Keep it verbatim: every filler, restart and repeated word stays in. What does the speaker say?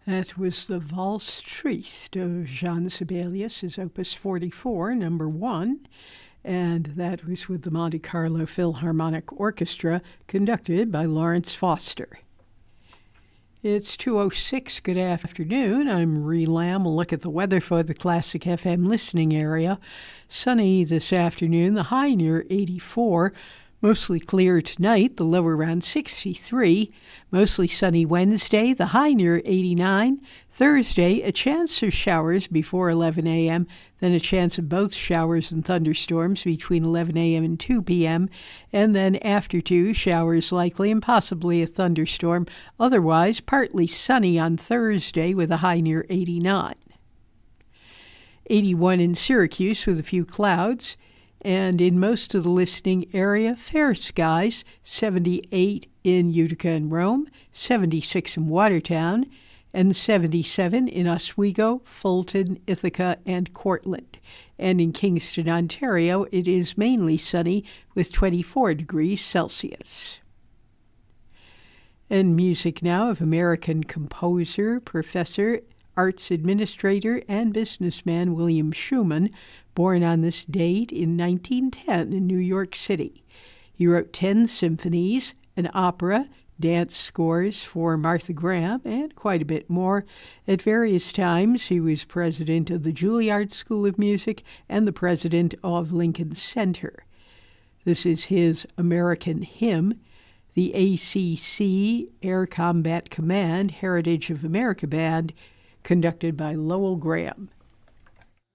That was the Valse Triste of Jean Sibelius, his Opus forty-four, number one, and that was with the Monte Carlo Philharmonic Orchestra, conducted by Lawrence Foster. It's two oh six. Good afternoon. I'm Ree Lamb. A look at the weather for the Classic F M listening area. Sunny this afternoon, the high near eighty-four. Mostly clear tonight, the low around sixty-three. Mostly sunny Wednesday, the high near eighty-nine. Thursday, a chance of showers before eleven a.m., then a chance of both showers and thunderstorms between eleven a.m. and two p.m., and then after two, showers likely and possibly a thunderstorm. Otherwise, partly sunny on Thursday with a high near eighty-nine. eighty-one in Syracuse with a few clouds. And in most of the listening area, fair skies, seventy-eight in Utica and Rome, seventy-six in Watertown, and seventy-seven in Oswego, Fulton, Ithaca, and Cortland. And in Kingston, Ontario, it is mainly sunny with twenty-four degrees Celsius. And music now of American composer, professor, arts administrator, and businessman William Schumann, born on this date in nineteen ten in New York City. He wrote ten symphonies, an opera, dance scores for Martha Graham, and quite a bit more. At various times, he was president of the Juilliard School of Music and the president of Lincoln Center. This is his American Hymn, the A C C Air Combat Command Heritage of America Band, conducted by Lowell Graham.